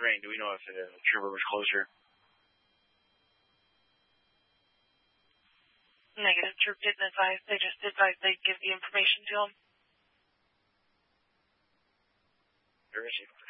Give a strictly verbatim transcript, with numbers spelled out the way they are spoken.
downrange, do we know if the trooper was closer? Negative. Troop didn't advise. They just advised they'd give the information to him. Where is he?